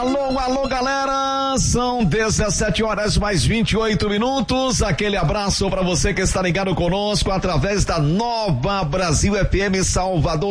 Alô, galera, são 17 horas mais 28 minutos, aquele abraço para você que está ligado conosco através da Nova Brasil FM Salvador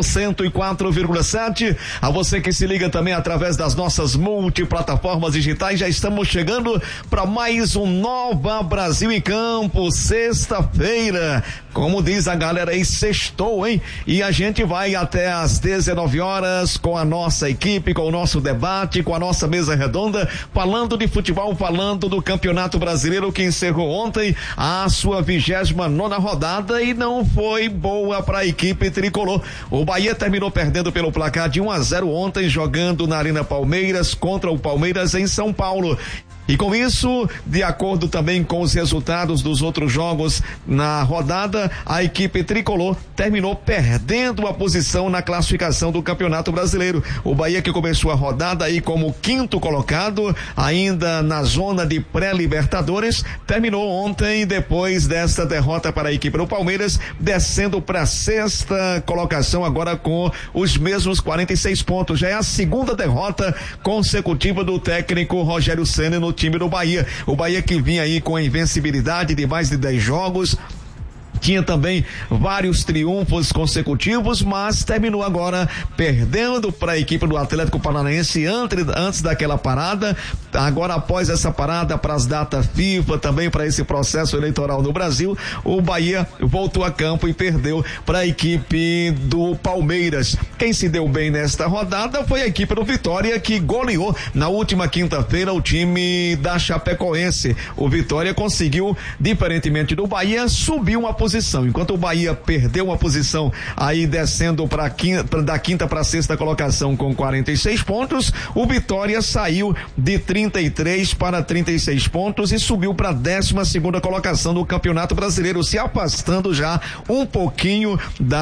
104,7, a você que se liga também através das nossas multiplataformas digitais. Já estamos chegando para mais um Nova Brasil em Campo, sexta-feira, como diz a galera aí, sextou, hein? E a gente vai até às 19 horas com a nossa equipe, com o nosso debate, com a nossa mesa redonda, falando de futebol, falando do Campeonato Brasileiro que encerrou ontem a sua 29ª rodada e não foi boa para a equipe tricolor. O Bahia terminou perdendo pelo placar de 1-0 ontem, jogando na Arena Palmeiras contra o Palmeiras em São Paulo. E com isso, de acordo também com os resultados dos outros jogos na rodada, a equipe tricolor terminou perdendo a posição na classificação do Campeonato Brasileiro. O Bahia, que começou a rodada aí como 5º colocado, ainda na zona de pré-libertadores, terminou ontem, depois desta derrota para a equipe do Palmeiras, descendo para a 6ª colocação agora com os mesmos 46 pontos. Já é a 2ª derrota consecutiva do técnico Rogério Ceni no time do Bahia. O Bahia que vinha aí com a invencibilidade de mais de 10 jogos, tinha também vários triunfos consecutivos, mas terminou agora perdendo para a equipe do Atlético Paranaense antes daquela parada. Agora, após essa parada para as datas FIFA, também para esse processo eleitoral no Brasil, o Bahia voltou a campo e perdeu para a equipe do Palmeiras. Quem se deu bem nesta rodada foi a equipe do Vitória, que goleou na última quinta-feira o time da Chapecoense. O Vitória conseguiu, diferentemente do Bahia, subir uma posição. Enquanto o Bahia perdeu uma posição aí descendo da 5ª para a 6ª colocação com 46 pontos, o Vitória saiu de 33 para 36 pontos e subiu para a 12ª colocação do Campeonato Brasileiro, se afastando já um pouquinho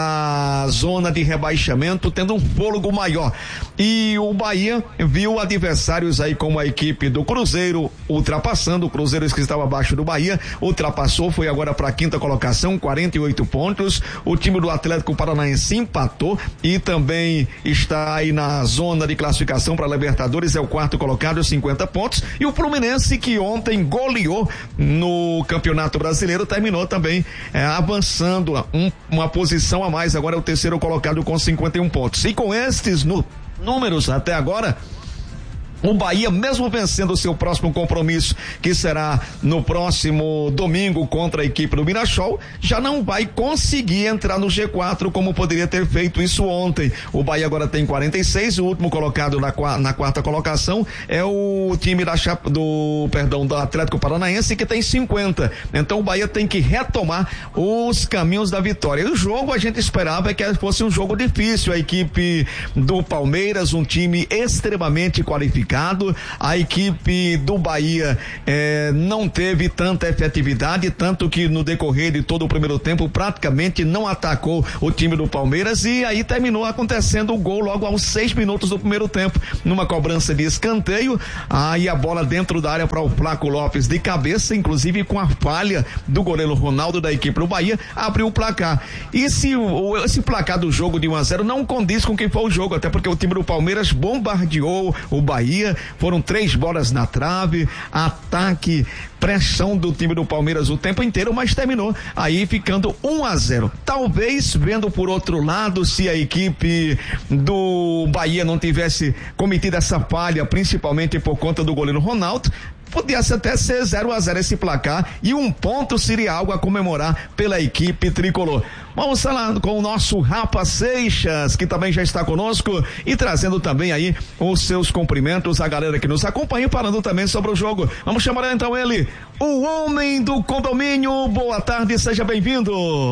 da zona de rebaixamento, tendo um fôlego maior. E o Bahia viu adversários aí como a equipe do Cruzeiro ultrapassando, o Cruzeiro que estava abaixo do Bahia, ultrapassou, foi agora para a 5ª colocação, 48 pontos. O time do Atlético Paranaense empatou e também está aí na zona de classificação para Libertadores, é o 4º colocado, 50 pontos. E o Fluminense, que ontem goleou no Campeonato Brasileiro, terminou também avançando uma posição a mais, agora é o 3º colocado com 51 pontos. E com estes números até agora, o Bahia, mesmo vencendo o seu próximo compromisso, que será no próximo domingo contra a equipe do Mirassol, já não vai conseguir entrar no G4 como poderia ter feito isso ontem. O Bahia agora tem 46, o último colocado na 4ª colocação é o time do Atlético Paranaense, que tem 50. Então o Bahia tem que retomar os caminhos da vitória. E o jogo a gente esperava que fosse um jogo difícil. A equipe do Palmeiras, um time extremamente qualificado. A equipe do Bahia não teve tanta efetividade, tanto que no decorrer de todo o primeiro tempo praticamente não atacou o time do Palmeiras, e aí terminou acontecendo o gol logo aos 6 minutos do primeiro tempo, numa cobrança de escanteio, aí a bola dentro da área para o Flaco Lopes de cabeça, inclusive com a falha do goleiro Ronaldo da equipe do Bahia, abriu o placar. E esse placar do jogo de 1-0 não condiz com quem foi o jogo, até porque o time do Palmeiras bombardeou o Bahia. Foram 3 bolas na trave, ataque, pressão do time do Palmeiras o tempo inteiro, mas terminou aí ficando 1-0. Talvez, vendo por outro lado, se a equipe do Bahia não tivesse cometido essa falha, principalmente por conta do goleiro Ronaldo, podia-se até ser 0-0 esse placar, e 1 ponto seria algo a comemorar pela equipe tricolor. Vamos falar com o nosso Rafa Seixas, que também já está conosco e trazendo também aí os seus cumprimentos à galera que nos acompanha, falando também sobre o jogo. Vamos chamar então ele, o homem do condomínio. Boa tarde, seja bem-vindo.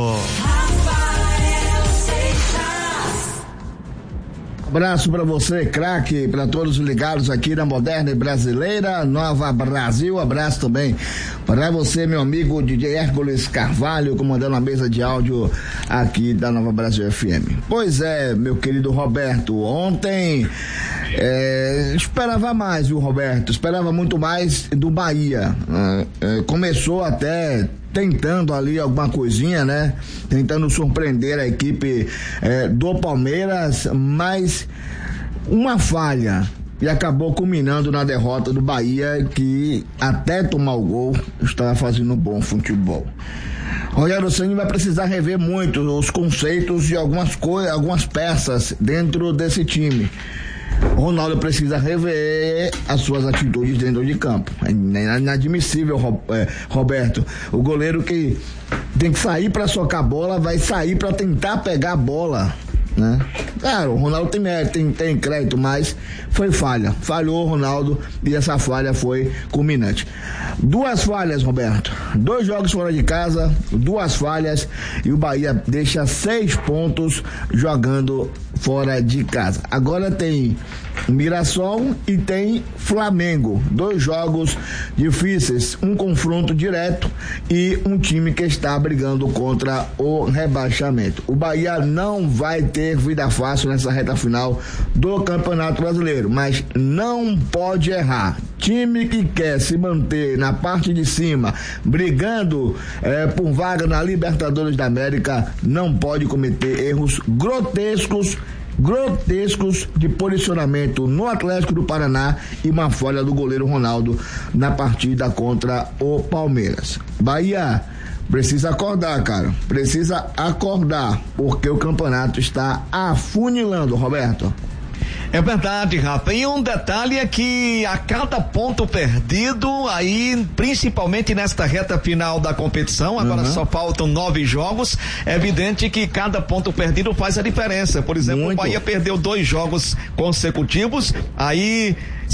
Abraço para você, craque, para todos ligados aqui na Moderna e Brasileira, Nova Brasil. Abraço também para você, meu amigo DJ Hércules Carvalho, comandando a mesa de áudio aqui da Nova Brasil FM. Pois é, meu querido Roberto, ontem esperava mais, viu, Roberto? Esperava muito mais do Bahia. Começou até tentando ali alguma coisinha, né? Tentando surpreender a equipe do Palmeiras, mas uma falha e acabou culminando na derrota do Bahia, que até tomar o gol estava fazendo um bom futebol. Rogério Ceni vai precisar rever muito os conceitos de algumas peças dentro desse time. O Ronaldo precisa rever as suas atitudes dentro de campo. É inadmissível, Roberto. O goleiro que tem que sair para socar a bola, vai sair para tentar pegar a bola, né? Claro, o Ronaldo tem crédito, mas foi falha. Falhou o Ronaldo e essa falha foi culminante. 2 falhas, Roberto. 2 jogos fora de casa, 2 falhas e o Bahia deixa 6 pontos jogando fora de casa. Agora tem Mirassol e tem Flamengo. 2 jogos difíceis, um confronto direto e um time que está brigando contra o rebaixamento. O Bahia não vai ter vida fácil nessa reta final do Campeonato Brasileiro, mas não pode errar. Time que quer se manter na parte de cima, brigando por vaga na Libertadores da América, não pode cometer erros grotescos de posicionamento no Atlético do Paraná e uma falha do goleiro Ronaldo na partida contra o Palmeiras. Bahia precisa acordar, cara. Precisa acordar, porque o campeonato está afunilando, Roberto. É verdade, Rafa. E um detalhe é que a cada ponto perdido, aí, principalmente nesta reta final da competição, agora só faltam 9 jogos, é evidente que cada ponto perdido faz a diferença. Por exemplo, o Bahia perdeu 2 jogos consecutivos, aí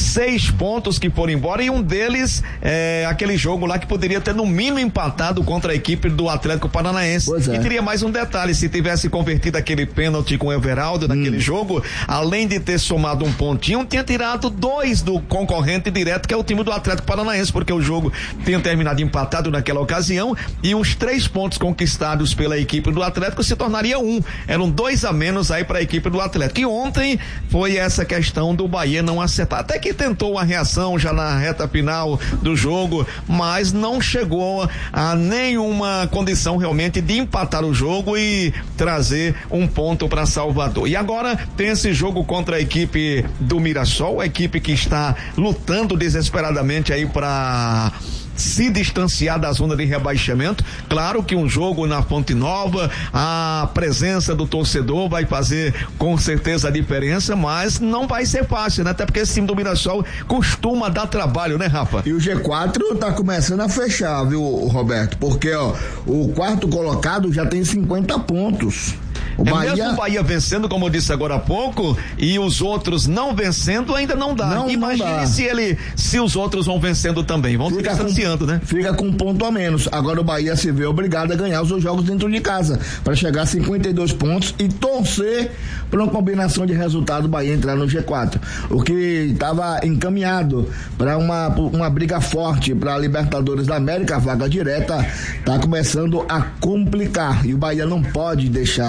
6 pontos que foram embora e um deles é aquele jogo lá que poderia ter no mínimo empatado contra a equipe do Atlético Paranaense. E teria mais um detalhe, se tivesse convertido aquele pênalti com o Everaldo naquele jogo, além de ter somado um pontinho, tinha tirado 2 do concorrente direto, que é o time do Atlético Paranaense, porque o jogo tinha terminado empatado naquela ocasião e os 3 pontos conquistados pela equipe do Atlético se tornaria 1. Eram 2 a menos aí para a equipe do Atlético. E ontem foi essa questão do Bahia não acertar. Até que tentou uma reação já na reta final do jogo, mas não chegou a nenhuma condição realmente de empatar o jogo e trazer um ponto para Salvador. E agora tem esse jogo contra a equipe do Mirassol, a equipe que está lutando desesperadamente aí para se distanciar da zona de rebaixamento. Claro que um jogo na Fonte Nova, a presença do torcedor vai fazer com certeza a diferença, mas não vai ser fácil, né? Até porque esse time do Mirassol costuma dar trabalho, né, Rafa? E o G4 tá começando a fechar, viu, Roberto? Porque, o 4º colocado já tem 50 pontos. Mesmo o Bahia vencendo, como eu disse agora há pouco, e os outros não vencendo, ainda não dá. Imagine se os outros vão vencendo também, vão se distanciando, né? Fica com um ponto a menos. Agora o Bahia se vê obrigado a ganhar os 2 jogos dentro de casa, para chegar a 52 pontos e torcer por uma combinação de resultado, o Bahia entrar no G4. O que estava encaminhado para uma briga forte para a Libertadores da América, a vaga direta, está começando a complicar. E o Bahia não pode deixar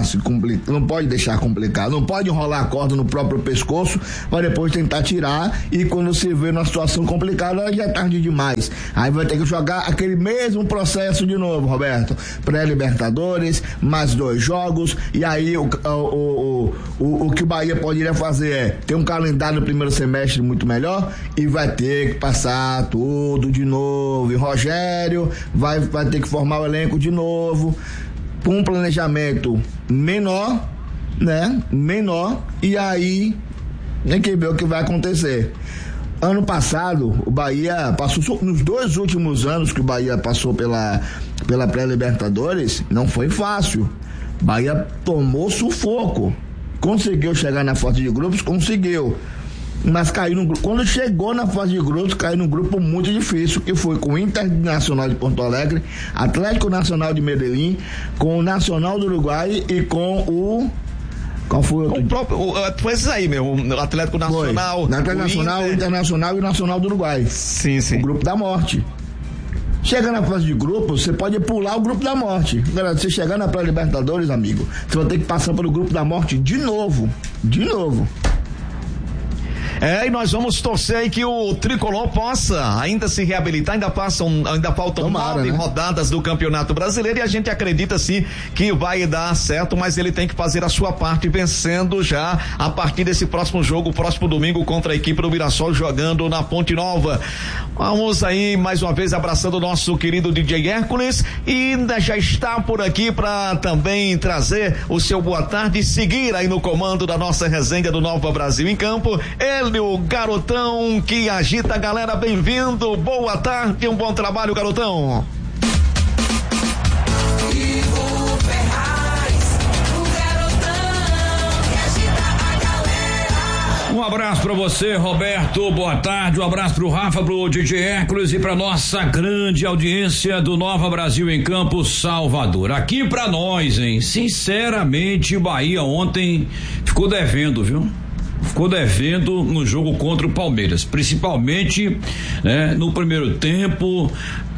complicar, não pode enrolar a corda no próprio pescoço para depois tentar tirar, e quando se vê numa situação complicada já é tarde demais. Aí vai ter que jogar aquele mesmo processo de novo, Roberto. Pré-Libertadores, mais 2 jogos, e aí o que o Bahia poderia fazer é ter um calendário no primeiro semestre muito melhor e vai ter que passar tudo de novo. E Rogério vai ter que formar o elenco de novo, com um planejamento menor, né? E aí tem que ver o que vai acontecer. Ano passado, o Bahia passou, nos 2 últimos anos que o Bahia passou pela pré-Libertadores, não foi fácil. Bahia tomou sufoco. Conseguiu chegar na fase de grupos, mas caiu no grupo. Quando chegou na fase de grupos, caiu num grupo muito difícil, que foi com o Internacional de Porto Alegre, Atlético Nacional de Medellín, com o Nacional do Uruguai e com o... Qual foi o próprio? Foi isso aí mesmo, o Atlético Nacional. O Internacional e o Nacional do Uruguai. Sim. O grupo da morte. Chega na fase de grupo, você pode pular o grupo da morte. Agora, você chegar na pré-Libertadores, amigo, você vai ter que passar pelo grupo da morte de novo. E nós vamos torcer aí que o Tricolor possa ainda se reabilitar, ainda faltam Tomara, 9 rodadas do Campeonato Brasileiro e a gente acredita sim que vai dar certo, mas ele tem que fazer a sua parte vencendo já a partir desse próximo jogo, próximo domingo contra a equipe do Mirassol jogando na Ponte Nova. Vamos aí mais uma vez abraçando o nosso querido DJ Hércules e ainda já está por aqui para também trazer o seu boa tarde e seguir aí no comando da nossa resenha do Nova Brasil em Campo. Ele, o garotão que agita a galera, bem-vindo, boa tarde, um bom trabalho, garotão. Um abraço pra você, Roberto, boa tarde, um abraço pro Rafa, pro DJ Hércules e pra nossa grande audiência do Nova Brasil em Campo, Salvador. Aqui pra nós, hein, sinceramente, o Bahia ontem ficou devendo, viu? Ficou devendo no jogo contra o Palmeiras, principalmente, né, no primeiro tempo.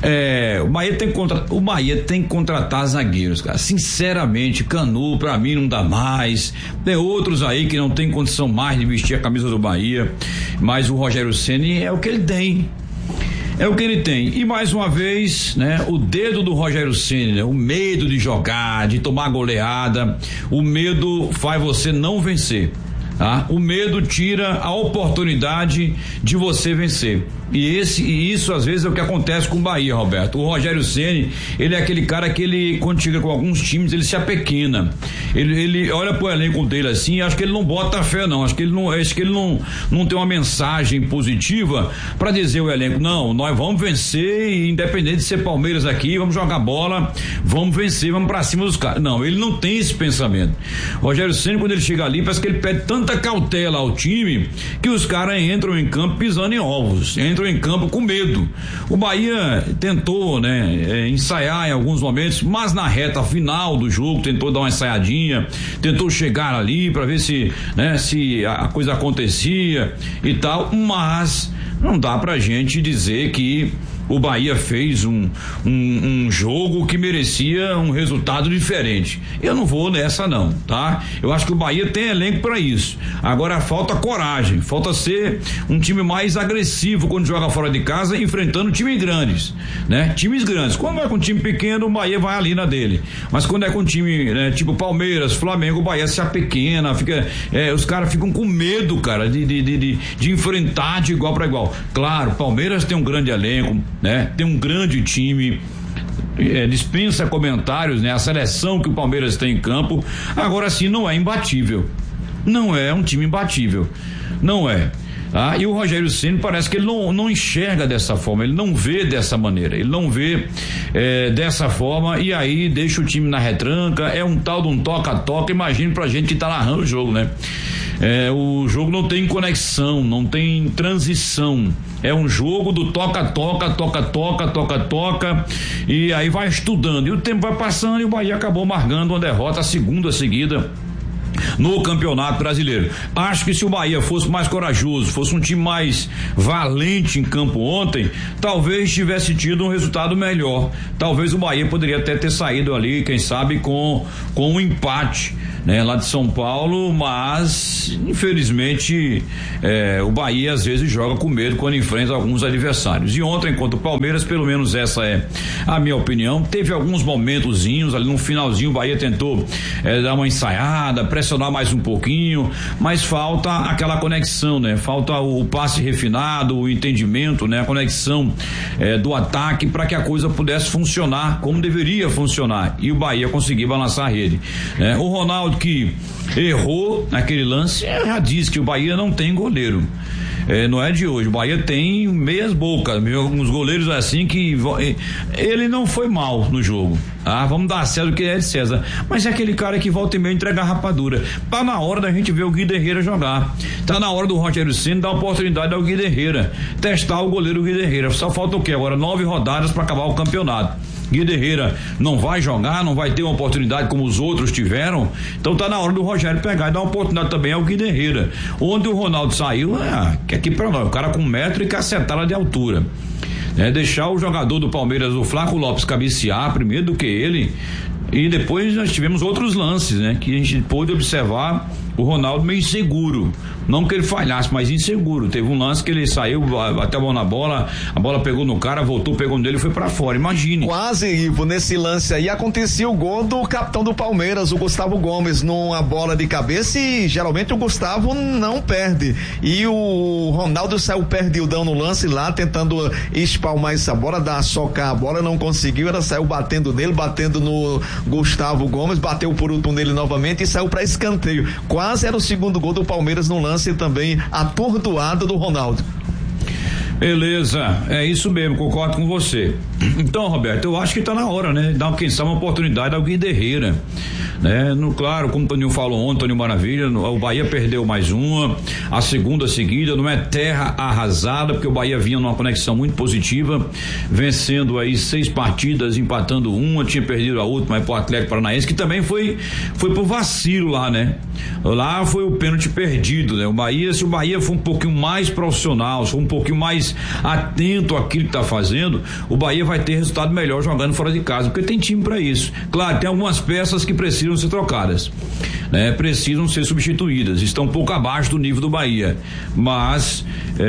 O Bahia tem que contratar zagueiros, cara. Sinceramente, Canu pra mim não dá mais. Tem outros aí que não tem condição mais de vestir a camisa do Bahia, mas o Rogério Ceni é o que ele tem. É o que ele tem. E mais uma vez, né, o dedo do Rogério Ceni, né, o medo de jogar, de tomar goleada, o medo faz você não vencer. Tá? O medo tira a oportunidade de você vencer. E isso às vezes é o que acontece com o Bahia, Roberto. O Rogério Ceni, ele é aquele cara que ele, quando chega com alguns times, ele se apequena. Ele olha pro elenco dele assim e acho que ele não bota fé, não. Acho que ele não tem uma mensagem positiva para dizer ao elenco, não, nós vamos vencer, independente de ser Palmeiras aqui, vamos jogar bola, vamos vencer, vamos pra cima dos caras. Não, ele não tem esse pensamento. O Rogério Ceni, quando ele chega ali, parece que ele pede tanta cautela ao time que os caras entram em campo pisando em ovos, entram em campo com medo. O Bahia tentou, né, ensaiar em alguns momentos, mas na reta final do jogo tentou dar uma ensaiadinha, tentou chegar ali para ver se a coisa acontecia e tal, mas não dá pra gente dizer que o Bahia fez um jogo que merecia um resultado diferente. Eu não vou nessa não, tá? Eu acho que o Bahia tem elenco para isso. Agora falta coragem, falta ser um time mais agressivo quando joga fora de casa, enfrentando times grandes, né? Times grandes. Quando é com um time pequeno, o Bahia vai ali na dele. Mas quando é com um time, né, tipo Palmeiras, Flamengo, o Bahia se apequena, os caras ficam com medo, cara, de enfrentar de igual para igual. Claro, Palmeiras tem um grande elenco, né? Tem um grande time, dispensa comentários, né? A seleção que o Palmeiras tem em campo, agora sim não é imbatível, não é um time imbatível, não é. E o Rogério Ceni parece que ele não enxerga dessa forma, ele não vê dessa maneira, ele não vê dessa forma, e aí deixa o time na retranca, é um tal de um toca-toca. Imagine pra gente que tá narrando o jogo, né? O jogo não tem conexão, não tem transição, é um jogo do toca-toca, toca-toca, toca-toca, e aí vai estudando, e o tempo vai passando e o Bahia acabou marcando uma derrota, a segunda seguida no Campeonato Brasileiro. Acho que se o Bahia fosse mais corajoso, fosse um time mais valente em campo ontem, talvez tivesse tido um resultado melhor. Talvez o Bahia poderia até ter saído ali, quem sabe, com um empate, né, lá de São Paulo, mas infelizmente o Bahia às vezes joga com medo quando enfrenta alguns adversários. E ontem, contra o Palmeiras, pelo menos essa é a minha opinião, teve alguns momentozinhos ali no finalzinho, o Bahia tentou dar uma ensaiada, pressionar mais um pouquinho, mas falta aquela conexão, né? Falta o passe refinado, o entendimento, né? A conexão do ataque para que a coisa pudesse funcionar como deveria funcionar e o Bahia conseguir balançar a rede, né? O Ronaldo, que errou naquele lance, já disse que o Bahia não tem goleiro. Não é de hoje, o Bahia tem meias bocas, alguns goleiros assim que ele não foi mal no jogo, vamos dar a César o que é de César, mas é aquele cara que volta e meia entrega a rapadura. Tá na hora da gente ver o Guido Herrera jogar, tá na hora do Rogério Ceni dar oportunidade ao Guido Herrera, testar o goleiro Guido Herrera. Só falta o quê? Agora 9 rodadas para acabar o campeonato. Guido Herrera não vai jogar, não vai ter uma oportunidade como os outros tiveram, então tá na hora do Rogério pegar e dar uma oportunidade também ao Guido Herrera. Onde o Ronaldo saiu, que aqui pra nós, o cara com 1,00 e cacetada de altura, deixar o jogador do Palmeiras, o Flaco Lopes, cabecear primeiro do que ele. E depois nós tivemos outros lances, né? Que a gente pôde observar o Ronaldo meio inseguro. Não que ele falhasse, mas inseguro. Teve um lance que ele saiu, bateu a mão na bola, a bola pegou no cara, voltou, pegou nele e foi pra fora. Imagine. Quase, Ivo, nesse lance aí acontecia o gol do capitão do Palmeiras, o Gustavo Gomes, numa bola de cabeça, e geralmente o Gustavo não perde. E o Ronaldo saiu perdidão no lance lá, tentando espalmar essa bola, socar a bola, não conseguiu, ela saiu batendo nele, batendo no Gustavo Gomes, bateu por último nele novamente e saiu pra escanteio. Quase era o segundo gol do Palmeiras no lance também atordoado do Ronaldo. Beleza, é isso mesmo, concordo com você. Então, Roberto, eu acho que tá na hora, né? Dar, quem sabe, uma oportunidade ao Guiderreira, né? Claro, como o Toninho falou ontem, Toninho Maravilha, o Bahia perdeu mais uma, a segunda seguida, não é terra arrasada, porque o Bahia vinha numa conexão muito positiva, vencendo aí 6 partidas, empatando uma, tinha perdido a última aí pro Atlético Paranaense, que também foi por vacilo lá, né? Lá foi o pênalti perdido, né? O Bahia, se o Bahia for um pouquinho mais profissional, se for um pouquinho mais atento àquilo que tá fazendo, o Bahia vai ter resultado melhor jogando fora de casa, porque tem time para isso. Claro, tem algumas peças que precisam ser trocadas, né? Precisam ser substituídas, estão um pouco abaixo do nível do Bahia, mas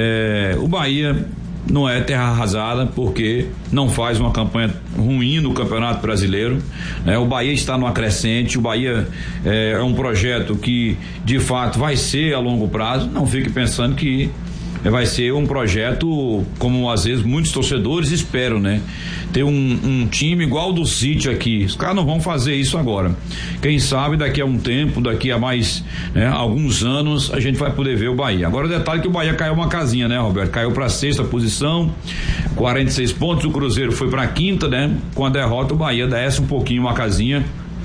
o Bahia não é terra arrasada, porque não faz uma campanha ruim no Campeonato Brasileiro, né? O Bahia está numa crescente, o Bahia é um projeto que de fato vai ser a longo prazo, não fique pensando que vai ser um projeto como às vezes muitos torcedores esperam, né? Ter um time igual do City aqui, os caras não vão fazer isso agora. Quem sabe daqui a um tempo, daqui a mais, né, alguns anos, a gente vai poder ver o Bahia. Agora o detalhe é que o Bahia caiu uma casinha, né, Roberto? Caiu pra 6ª posição, 46 pontos, o Cruzeiro foi pra 5ª, né? Com a derrota o Bahia desce um pouquinho uma casinha,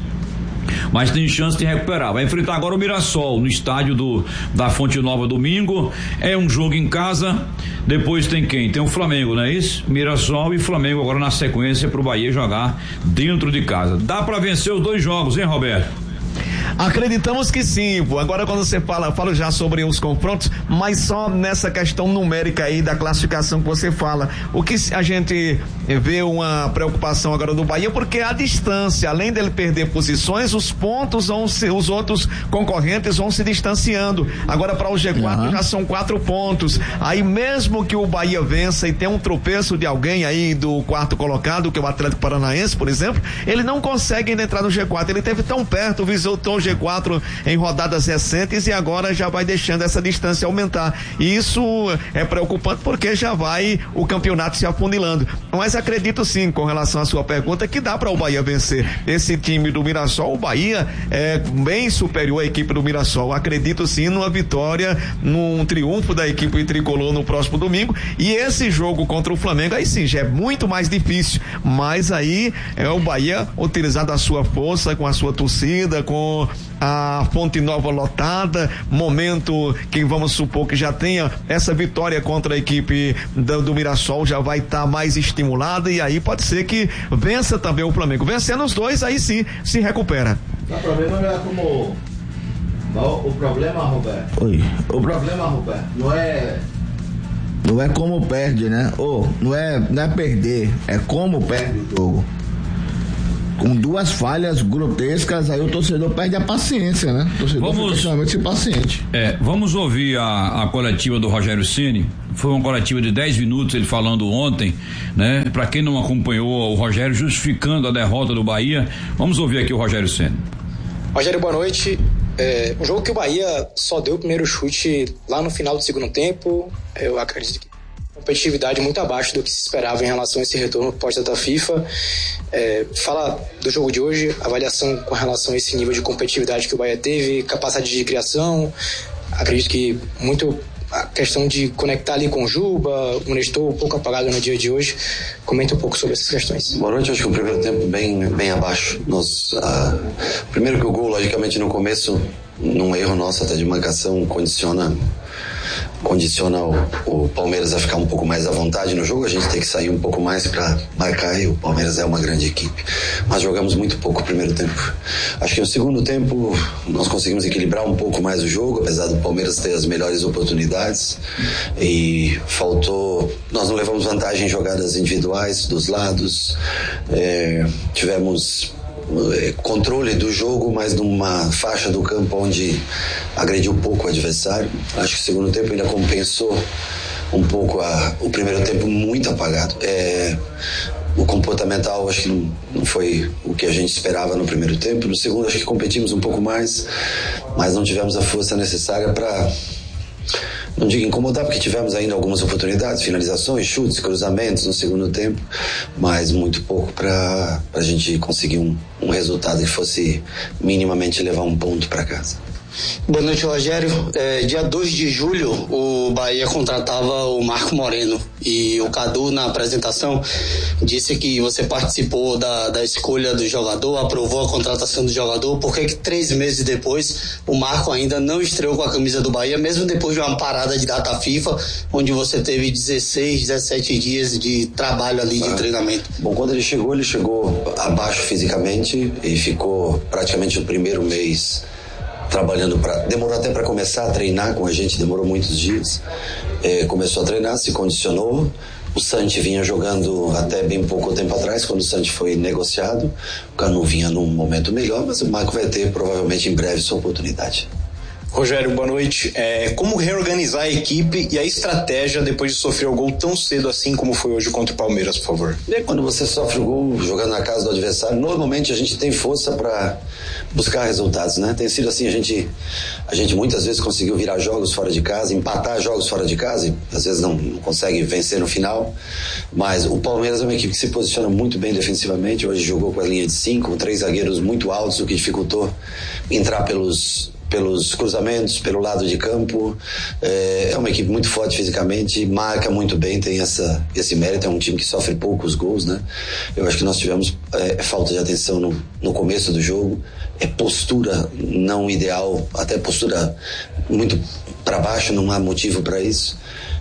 mas tem chance de recuperar. Vai enfrentar agora o Mirassol no estádio da Fonte Nova domingo. É um jogo em casa. Depois tem quem? Tem o Flamengo, não é isso? Mirassol e Flamengo agora na sequência pro Bahia jogar dentro de casa. Dá pra vencer os 2 jogos, hein, Roberto? Acreditamos que sim, Ivo. Agora quando você fala já sobre os confrontos, mas só nessa questão numérica aí da classificação que você fala, o que a gente vê uma preocupação agora do Bahia, porque a distância, além dele perder posições, os pontos os outros concorrentes vão se distanciando. Agora para o G4 já são 4 pontos, aí mesmo que o Bahia vença e tenha um tropeço de alguém aí do 4º colocado, que é o Atlético Paranaense, por exemplo, ele não consegue ainda entrar no G4, ele esteve tão perto, visitou o G4 em rodadas recentes e agora já vai deixando essa distância aumentar. E isso é preocupante porque já vai o campeonato se afunilando. Mas acredito sim, com relação à sua pergunta, que dá para o Bahia vencer. Esse time do Mirassol, o Bahia é bem superior à equipe do Mirassol. Acredito sim numa vitória, num triunfo da equipe tricolor no próximo domingo. E esse jogo contra o Flamengo, aí sim, já é muito mais difícil. Mas aí é o Bahia utilizando a sua força, com a sua torcida, com a Fonte Nova lotada, momento que vamos supor que já tenha essa vitória contra a equipe do Mirassol, já vai estar mais estimulada e aí pode ser que vença também o Flamengo. Vencendo os 2, aí sim se recupera. O problema não é como o problema, Roberto. Oi. O problema, Roberto, não é como perde, né? Não é perder, é como perde o jogo. Com 2 falhas grotescas, aí o torcedor perde a paciência, né? O torcedor fica extremamente impaciente. Vamos ouvir a coletiva do Rogério Ceni. Foi uma coletiva de 10 minutos, ele falando ontem, né? Pra quem não acompanhou o Rogério justificando a derrota do Bahia, vamos ouvir aqui o Rogério Ceni. Rogério, boa noite. Um jogo que o Bahia só deu o primeiro chute lá no final do segundo tempo. Eu acredito que competitividade muito abaixo do que se esperava em relação a esse retorno pós-data FIFA. Fala do jogo de hoje, avaliação com relação a esse nível de competitividade que o Bahia teve, capacidade de criação. Acredito que muito a questão de conectar ali com o Juba, o Nestor um pouco apagado no dia de hoje. Comenta um pouco sobre essas questões. Boa noite, acho que o primeiro tempo bem abaixo. Primeiro que o gol, logicamente, no começo, num erro nosso até de marcação, condiciona o Palmeiras a ficar um pouco mais à vontade no jogo. A gente tem que sair um pouco mais para marcar, e o Palmeiras é uma grande equipe, mas jogamos muito pouco o primeiro tempo. Acho que no segundo tempo nós conseguimos equilibrar um pouco mais o jogo, apesar do Palmeiras ter as melhores oportunidades, e nós não levamos vantagem em jogadas individuais dos lados, tivemos controle do jogo, mas numa faixa do campo onde agrediu pouco o adversário. Acho que o segundo tempo ainda compensou um pouco o primeiro tempo muito apagado. O comportamental acho que não foi o que a gente esperava no primeiro tempo. No segundo acho que competimos um pouco mais, mas não tivemos a força necessária para, não digo incomodar, porque tivemos ainda algumas oportunidades, finalizações, chutes, cruzamentos no segundo tempo, mas muito pouco para a gente conseguir um resultado que fosse minimamente levar um ponto para casa. Boa noite, Rogério. Dia 2 de julho, o Bahia contratava o Marco Moreno e o Cadu, na apresentação, disse que você participou da escolha do jogador, aprovou a contratação do jogador. Por que 3 meses depois o Marco ainda não estreou com a camisa do Bahia, mesmo depois de uma parada de data FIFA, onde você teve 16, 17 dias de trabalho ali de treinamento? Bom, quando ele chegou abaixo fisicamente e ficou praticamente o primeiro mês trabalhando, demorou até para começar a treinar com a gente, demorou muitos dias. Começou a treinar, se condicionou. O Santi vinha jogando até bem pouco tempo atrás, quando o Santi foi negociado. O Canu vinha num momento melhor, mas o Marco vai ter provavelmente em breve sua oportunidade. Rogério, boa noite. Como reorganizar a equipe e a estratégia depois de sofrer o gol tão cedo assim como foi hoje contra o Palmeiras, por favor? Quando você sofre o gol jogando na casa do adversário, normalmente a gente tem força para buscar resultados, né? Tem sido assim, a gente muitas vezes conseguiu virar jogos fora de casa, empatar jogos fora de casa, e às vezes não consegue vencer no final, mas o Palmeiras é uma equipe que se posiciona muito bem defensivamente. Hoje jogou com a linha de 5, com 3 zagueiros muito altos, o que dificultou entrar pelos cruzamentos, pelo lado de campo. É uma equipe muito forte fisicamente, marca muito bem, tem esse mérito. É um time que sofre poucos gols, né? Eu acho que nós tivemos falta de atenção no começo do jogo, postura não ideal, até postura muito para baixo, não há motivo para isso.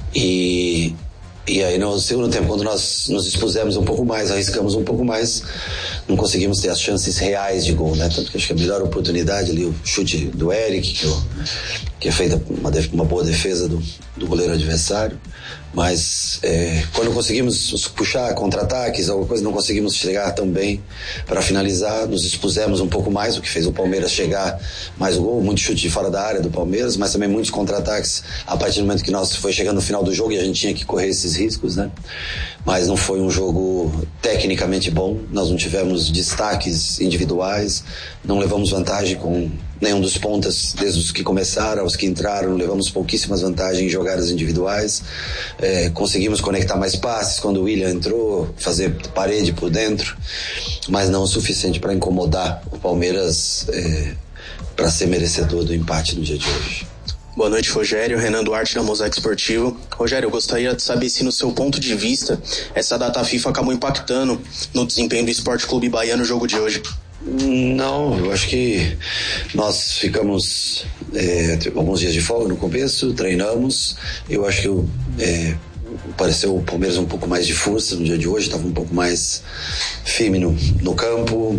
E aí no segundo tempo, quando nós nos expusemos um pouco mais, arriscamos um pouco mais, não conseguimos ter as chances reais de gol, né? Tanto que acho que a melhor oportunidade ali, o chute do Eric, que é feita uma boa defesa do goleiro adversário. Mas quando conseguimos puxar contra-ataques, alguma coisa, não conseguimos chegar tão bem para finalizar. Nos expusemos um pouco mais, o que fez o Palmeiras chegar mais o gol, muito chute de fora da área do Palmeiras, mas também muitos contra-ataques a partir do momento que nós foi chegando no final do jogo e a gente tinha que correr esses riscos, né? Mas não foi um jogo tecnicamente bom, nós não tivemos destaques individuais, não levamos vantagem com nenhum dos pontas, desde os que começaram aos que entraram, levamos pouquíssimas vantagens em jogadas individuais. Conseguimos conectar mais passes quando o William entrou, fazer parede por dentro, mas não o suficiente para incomodar o Palmeiras para ser merecedor do empate no dia de hoje. Boa noite, Rogério. Renan Duarte, da Mosaico Esportivo. Rogério, eu gostaria de saber se, no seu ponto de vista, essa data FIFA acabou impactando no desempenho do Esporte Clube Bahia no jogo de hoje. Não, eu acho que nós ficamos alguns dias de folga no começo, treinamos. Eu acho que pareceu o Palmeiras um pouco mais de força no dia de hoje, estava um pouco mais firme no campo,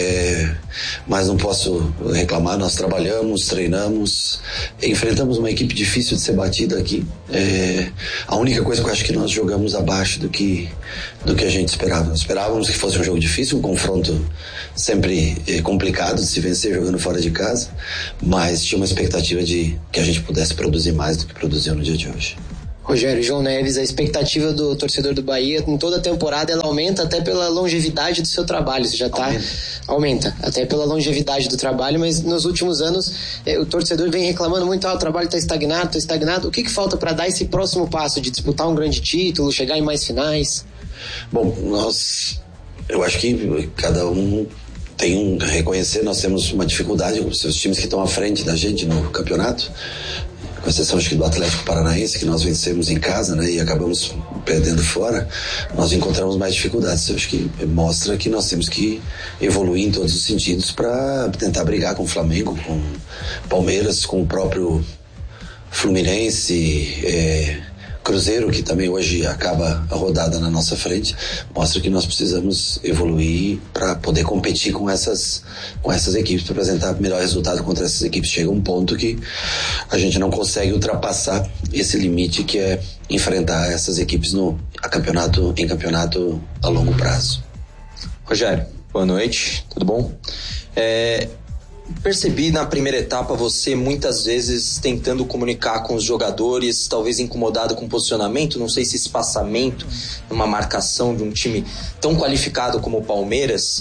mas não posso reclamar. Nós trabalhamos, treinamos, enfrentamos uma equipe difícil de ser batida aqui. A única coisa que eu acho que nós jogamos abaixo do que a gente esperava. Nós esperávamos que fosse um jogo difícil, um confronto sempre complicado de se vencer jogando fora de casa, mas tinha uma expectativa de que a gente pudesse produzir mais do que produziu no dia de hoje. Rogério, João Neves, a expectativa do torcedor do Bahia em toda a temporada, ela aumenta até pela longevidade do seu trabalho. Você já aumenta até pela longevidade do trabalho, mas nos últimos anos o torcedor vem reclamando muito, o trabalho está estagnado. O que falta para dar esse próximo passo de disputar um grande título, chegar em mais finais? Bom, eu acho que cada um tem reconhecer, nós temos uma dificuldade com os times que estão à frente da gente no campeonato, com exceção acho que do Atlético Paranaense, que nós vencemos em casa, né, e acabamos perdendo fora. Nós encontramos mais dificuldades. Eu acho que mostra que nós temos que evoluir em todos os sentidos para tentar brigar com o Flamengo, com o Palmeiras, com o próprio Fluminense, Cruzeiro, que também hoje acaba a rodada na nossa frente. Mostra que nós precisamos evoluir para poder competir com essas equipes, para apresentar melhor resultado contra essas equipes. Chega um ponto que a gente não consegue ultrapassar esse limite, que é enfrentar essas equipes em campeonato a longo prazo. Rogério, Boa noite, tudo bom? Percebi na primeira etapa você muitas vezes tentando comunicar com os jogadores, talvez incomodado com o posicionamento, não sei se espaçamento, uma marcação de um time tão qualificado como o Palmeiras,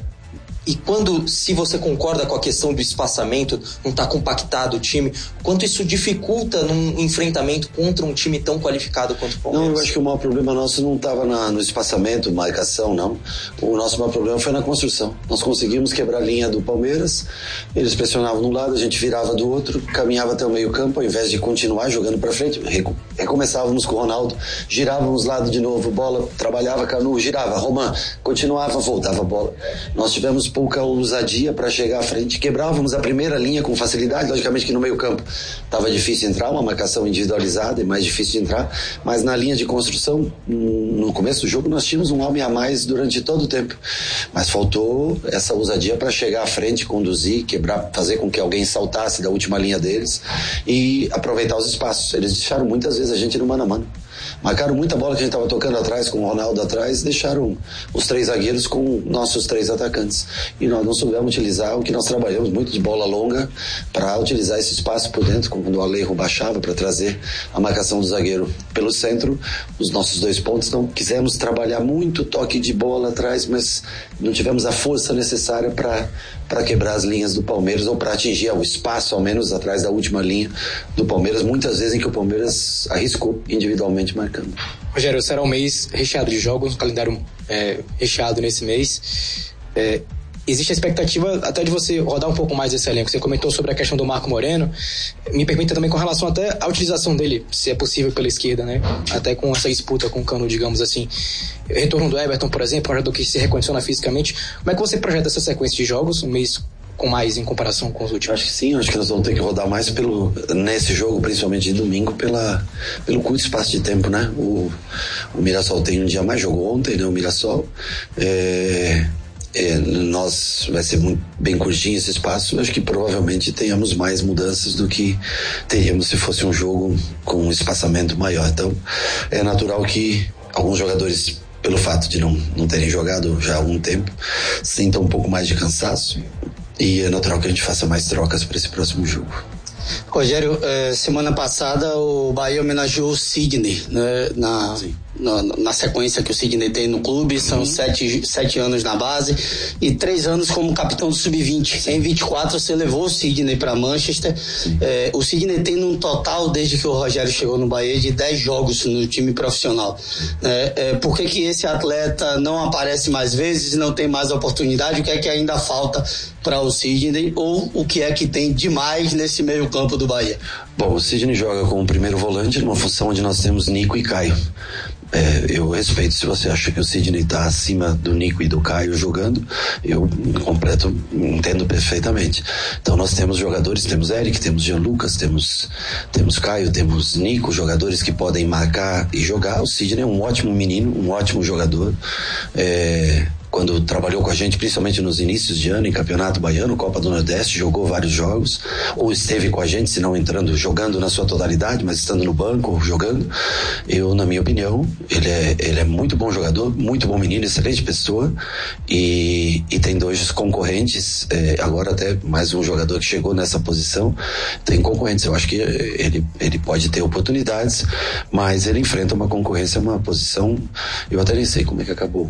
e se você concorda com a questão do espaçamento, não está compactado o time, quanto isso dificulta num enfrentamento contra um time tão qualificado quanto o Palmeiras? Não, eu acho que o maior problema nosso não estava no espaçamento, marcação, não. O nosso maior problema foi na construção. Nós conseguimos quebrar a linha do Palmeiras, eles pressionavam de um lado, a gente virava do outro, caminhava até o meio campo, ao invés de continuar jogando para frente, recomeçávamos com o Ronaldo, girávamos lado de novo, bola, trabalhava Canu, girava, Roman, continuava, voltava a bola. Nós tivemos pouca ousadia para chegar à frente, quebrávamos a primeira linha com facilidade, logicamente que no meio campo estava difícil entrar, uma marcação individualizada e mais difícil de entrar, mas na linha de construção, no começo do jogo nós tínhamos um homem a mais durante todo o tempo, mas faltou essa ousadia para chegar à frente, conduzir, quebrar, fazer com que alguém saltasse da última linha deles e aproveitar os espaços. Eles deixaram muitas vezes a gente no mano a mano. Marcaram muita bola que a gente estava tocando atrás, com o Ronaldo atrás, deixaram os 3 zagueiros com nossos 3 atacantes. E nós não soubemos utilizar o que nós trabalhamos muito de bola longa para utilizar esse espaço por dentro, quando o Alejo baixava para trazer a marcação do zagueiro pelo centro. Os nossos 2 pontos não quisemos trabalhar muito toque de bola atrás, mas não tivemos a força necessária para quebrar as linhas do Palmeiras ou para atingir o espaço, ao menos atrás da última linha do Palmeiras, muitas vezes em que o Palmeiras arriscou individualmente marcando. Rogério, será um mês recheado de jogos, um calendário recheado nesse mês. Existe a expectativa até de você rodar um pouco mais esse elenco. Você comentou sobre a questão do Marco Moreno. Me permita também com relação até à utilização dele, se é possível pela esquerda, né? Até com essa disputa com o Cano, digamos assim. Retorno do Everton, por exemplo, um jogador que se recondiciona fisicamente. Como é que você projeta essa sequência de jogos, um mês com mais em comparação com os últimos? Acho que sim, acho que nós vamos ter que rodar mais nesse jogo, principalmente de domingo, pelo curto espaço de tempo, né? O Mirassol tem um dia mais, jogou ontem, né? O Mirassol vai ser bem curtinho esse espaço. Acho que provavelmente tenhamos mais mudanças do que teríamos se fosse um jogo com um espaçamento maior. Então é natural que alguns jogadores, pelo fato de não terem jogado já há algum tempo, sintam um pouco mais de cansaço, e é natural que a gente faça mais trocas para esse próximo jogo. Rogério, semana passada o Bahia homenageou o Sidney, né, na sequência que o Sidney tem no clube. São 7 anos na base e 3 anos como capitão do Sub-20. Em 24 você levou o Sidney para Manchester. O Sidney tem um total, desde que o Rogério chegou no Bahia, de 10 jogos no time profissional. Por que esse atleta não aparece mais vezes, não tem mais oportunidade? O que é que ainda falta para o Sidney, ou o que é que tem demais nesse meio campo do Bahia? Bom, o Sidney joga como primeiro volante numa função onde nós temos Nico e Caio. Eu respeito se você acha que o Sidney está acima do Nico e do Caio jogando, eu entendo perfeitamente. Então nós temos jogadores, temos Eric, temos Jean Lucas, temos Caio, temos Nico, jogadores que podem marcar e jogar. O Sidney é um ótimo menino, um ótimo jogador. Quando trabalhou com a gente, principalmente nos inícios de ano em Campeonato Baiano, Copa do Nordeste, jogou vários jogos, ou esteve com a gente, se não jogando na sua totalidade, mas estando no banco, jogando. Na minha opinião, ele é muito bom jogador, muito bom menino, excelente pessoa, e tem 2 concorrentes, agora até mais um jogador que chegou nessa posição, tem concorrentes. Eu acho que ele pode ter oportunidades, mas ele enfrenta uma concorrência, uma posição, eu até nem sei como é que acabou.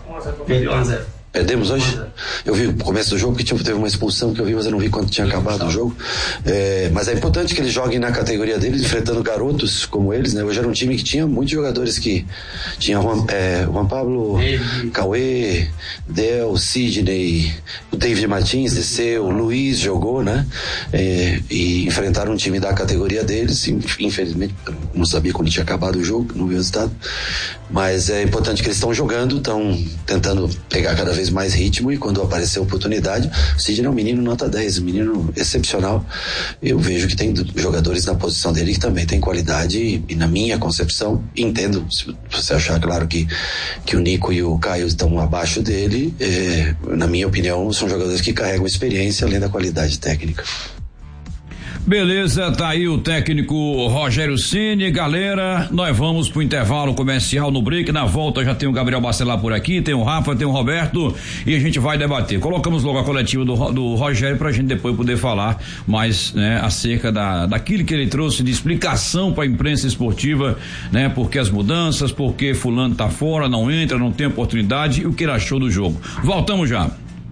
Perdemos hoje? Eu vi o começo do jogo, porque teve uma expulsão que eu vi, mas eu não vi quando tinha acabado o jogo. Mas é importante que eles joguem na categoria deles, enfrentando garotos como eles, né? Hoje era um time que tinha muitos jogadores que tinha Juan Pablo, Cauê, Del, Sidney, o David Martins desceu, o Luiz jogou, né? E enfrentaram um time da categoria deles. Infelizmente, não sabia quando tinha acabado o jogo, não vi o resultado. Mas é importante que eles estão jogando, estão tentando pegar cada vez mais ritmo, e quando aparecer a oportunidade, o Sidney é um menino nota 10, um menino excepcional. Eu vejo que tem jogadores na posição dele que também tem qualidade, e na minha concepção, entendo, se você achar, claro, que o Nico e o Caio estão abaixo dele, na minha opinião, são jogadores que carregam experiência além da qualidade técnica. Beleza, tá aí o técnico Rogério Ceni. Galera, nós vamos pro intervalo comercial no break. Na volta já tem o Gabriel Bacelar por aqui, tem o Rafa, tem o Roberto e a gente vai debater. Colocamos logo a coletiva do Rogério pra gente depois poder falar mais, né, acerca daquilo que ele trouxe de explicação pra imprensa esportiva, né, porque as mudanças, porque fulano tá fora, não entra, não tem oportunidade e o que ele achou do jogo. Voltamos já.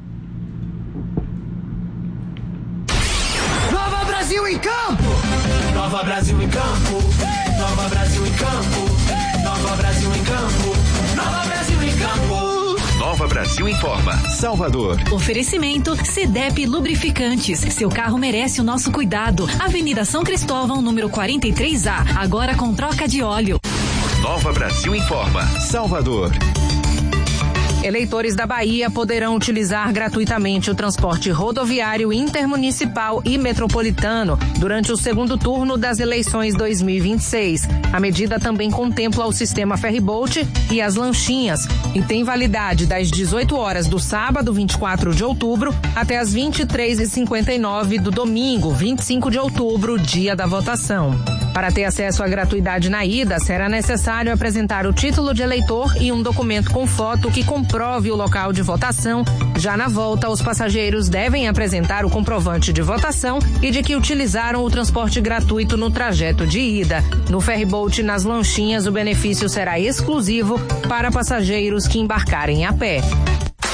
Brasil em campo! Nova Brasil em campo! Nova Brasil em campo! Nova Brasil em campo! Nova Brasil em campo! Nova Brasil informa. Salvador. Oferecimento CDEP Lubrificantes. Seu carro merece o nosso cuidado. Avenida São Cristóvão, número 43A. Agora com troca de óleo. Nova Brasil informa. Salvador. Eleitores da Bahia poderão utilizar gratuitamente o transporte rodoviário intermunicipal e metropolitano durante o segundo turno das eleições 2026. A medida também contempla o sistema ferryboat e as lanchinhas e tem validade das 18 horas do sábado, 24 de outubro, até as 23h59 do domingo, 25 de outubro, dia da votação. Para ter acesso à gratuidade na ida, será necessário apresentar o título de eleitor e um documento com foto que comprove o local de votação. Já na volta, os passageiros devem apresentar o comprovante de votação e de que utilizaram o transporte gratuito no trajeto de ida. No ferryboat e nas lanchinhas, o benefício será exclusivo para passageiros que embarcarem a pé.